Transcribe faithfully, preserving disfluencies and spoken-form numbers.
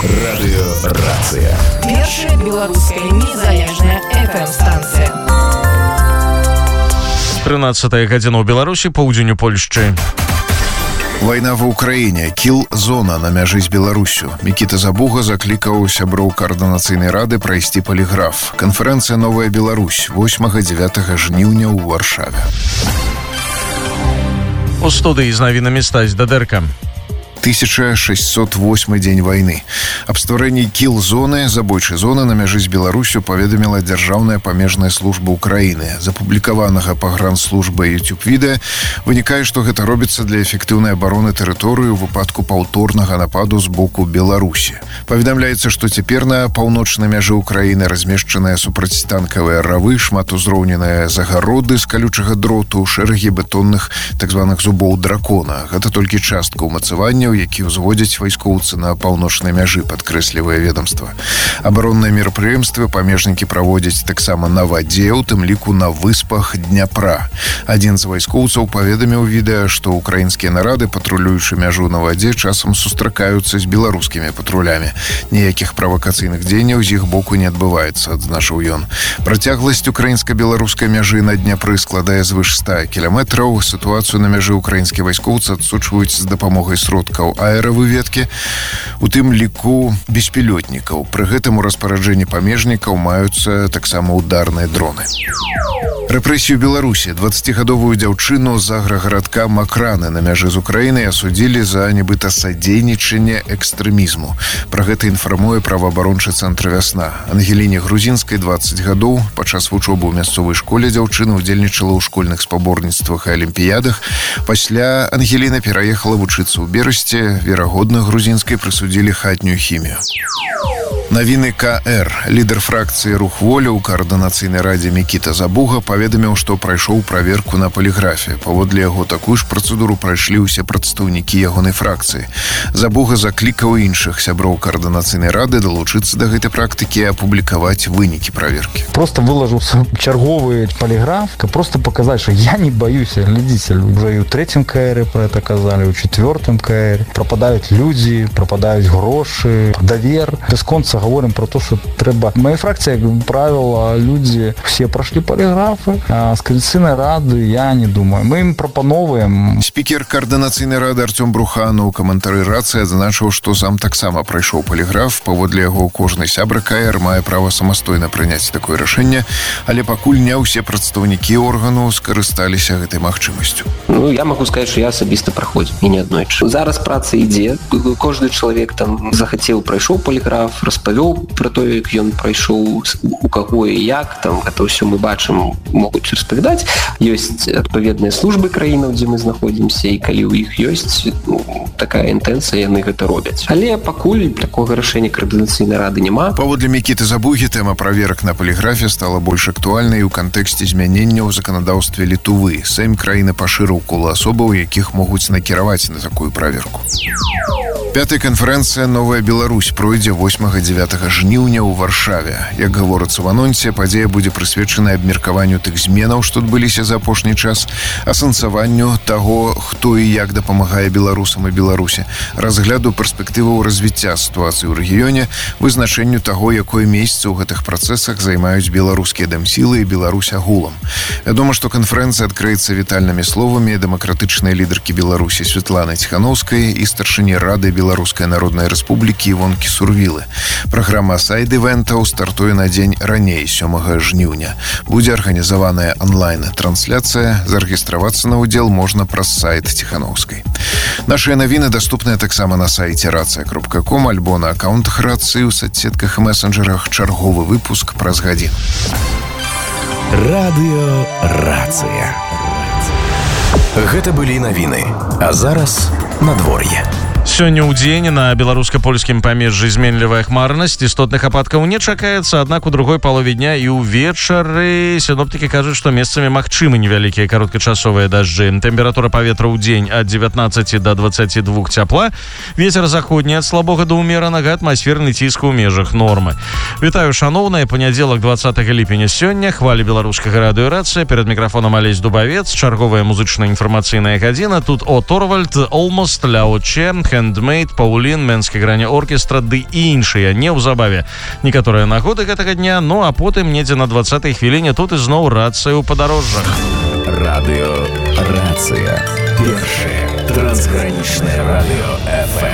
Радыёрацыя. Першая беларуская незалежная эф эм-станцыя. тринадцатая гадзіна ў Беларусі, паўдзень у Польшчы. Вайна ва ўкраіне, кіл-зона на мяжы з Беларусю. Мікіта Забуга заклікаў сяброў каардынацыйнай рады прайсці паліграф. Канферэнцыя «Новая Беларусь» восьмага-дзявятага жніўня ў Варшаве. У студыі з навінамі Стась Дадэрка. тысяча шестьсот восьмы дзень вайны. Аб стварэнні кіл-зоны, забойчай зоны на мяжы з Беларусю паведаміла Дзяржаўная памежная служба Украіны. З апублікаванага пагранслужбай YouTube-відэа вынікае, што гэта робіцца для эфектыўнай абароны тэрыторыі ў выпадку паўторнага нападу з боку Беларусі. Паведамляецца, што цяпер на паўночнай мяжы Украіны размешчаныя супрацьтанкавыя равы, шматузроўненыя загароды з калючага дроту, шэрагі бетонных так званых зубоў дракона. Гэта толькі частка ўмацавання, які ўзводзяць вайскоўцы на паўночнай мяжы, падкрэслівае ведомства. Абаронныя мерапрыемствы памежнікі праводзяць таксама на вадзе, у тым ліку на выспах Дняпра. Адзін з вайскоўцаў паведаміў відэа, што украінскія нарады, патрулюючы мяжу на вадзе, часам сустракаюцца з беларускімі патрулямі. Ніякіх правакацыйных дзеянняў з іх боку не адбываецца, адзначыў ён. Працягласць украінска-беларускай мяжы на Дняпры складае звыш ста кіламетраў. Сітуацыю на мяжы украінскія вайскоўцы адсочваюць з дапамогай сродкаў аэравыведкі, у тым ліку беспілётнікаў. Пры гэтым у распараджэнні памежнікаў маюцца таксама ударныя дроны. Рэпрэсію Беларусі. дваццацігадовую дзяўчыну з аграгарадка Макраны на мяжы з Украінай асудзілі за нібыта садзейнічанне экстрэмізму. Пра гэта інфармуе праваабарончы цэнтр «Вясна». Ангеліне Грузінскай дваццаць гадоў. Падчас вучобы ў мясцовай школе дзяўчына ўдзельнічала ў школьных спаборніцтвах і алімпіядах. Пасля Ангеліна пераехала вучыцца ў Берасці. Верагодна, грузінскай прысудзілі хатнюю хімію. Навіны ка эр. Лідар фракцыі «Рух воля» ў каардынацыйнай радзе Мікіта Забуга паведаміў, што прайшоў праверку на паліграфе. Паводле яго такую ж працэдуру прайшлі ўсе прадстаўнікі ягонай фракцыі. Забуга заклікаў іншых сяброў каардынацыйнай рады далучыцца да гэтай практыкі і апублікаваць вынікі праверкі. Просто выложыў чарговы паліграф, каб просто паказаць, што я не баюся. Глядзіце, уже і ў трэцім ка эры пра гэта казалі, у чацвёртым ка эры. Прападаюць людзі, прападаюць грошы, давер. Бясконца говорим про то, что трэба. В моей фракции, как правило, люди все прошли полиграфы, а с Коаліцыйнай рады я не думаю. Мы им пропановываем. Спикер Координацыйнай рады Артём Брухан у каментары рацыі адзначыў, што сам таксама прайшоў полиграф. Паводле яго кожны сябра ка эр мае права самастойна прыняць такое рашэнне, але пакуль не ўсе прадстаўнікі органу скарысталіся гэтай магчымасцю. Ну, я могу сказать, что я асабіста праходзіў і не аднойчы. Зараз праца ідзе. Кожны чалавек там захацеў, прайшоў полиграф, распавёў про то, як ён прайшоў, у каго і як, там гэта ўсё мы бачым, могуць распавядаць. Ёсць адпаведныя службы краінаў, дзе мы знаходзімся, і калі ў іх ёсць ну, такая інтэнцыя, яны гэта робяць. Але пакуль такога рашэння Координацыйнай рады няма. Паводле Мікіты Забугі тэма праверак на паліграфе стала больш актуальнай у кантэксце змянення ў заканадаўстве Літувы. Сэйм краіны пашырыў кола асобаў, якіх могуць накіраваць на такую праверку. Пятая канферэнцыя «Новая Беларусь» пройдзе восьмага-дзявятага жніўня ў Варшаве. Як гаворыцца в анонсе, падзея будзе прысвечаная абмеркаванню тых зменаў, што адбыліся за апошні час, асэнсаванню таго, хто і як дапамагае беларусам і Беларусі, разгляду перспектываў развіцця сітуацыі ў рэгіёне, вызначэнню таго, якое месца ў гэтых працэсах займаюць беларускія дэмсілы і Беларусь агулам. Вядома, што канферэнцыя адкрыецца вітальнымі словамі дэмакратычнай лідаркі Беларусі Святланы Ціханаўскай і старшыні рады Беларускай Народнай Рэспублікі Івонкі Сурвілы. Праграма сайд-івентаў стартуе на дзень раней, сёмага жніўня. Будзе арганізаваная онлайн-трансляцыя. Зарэгістравацца на ўдзел можна праз сайт Ціханаўскай. Нашыя навіны даступныя таксама на сайце рацыя кропка ком альбо на аккаунтах рацыі ў соцсетках і месенджерах. Чарговы выпуск праз гадзіну. Радыёрацыя. Гэта былі навіны. А зараз надвор'е. Сёння ў дзень на беларуска-польскім памежжы зменлівая хмарнасць, істотных ападкаў не чакаецца, аднак у другой палове дня і ўвечары сіноптыкі кажуць, што месцамі магчымы невялікія кароткачасовыя дажджы. Тэмпература паветра ў дзень ад дзевятнаццаці да дваццаці двух цяпла. Вецер заходні ад слабога да ўмеранага, атмасферны ціск у межах нормы. Вітаю, шаноўныя, панядзелак дваццатага ліпеня сёння. Хвалі беларускага радыёрацыя. Перад мікрафонам Алесь Дубавец. Чарговая музычна-інфармацыйная гадзіна. Тут О Торвальд, Almost, Ляо Че, Handmade, Паулін, Менскі грані оркестра ды іншыя. Неўзабаве некаторыя нагоды гэтага дня, ну а потым недзе на двадцатай хвіліне тут ізноў рацыя ў падарожжах. Радыё Рацыя. Першае трансгранічнае радыё эф эм.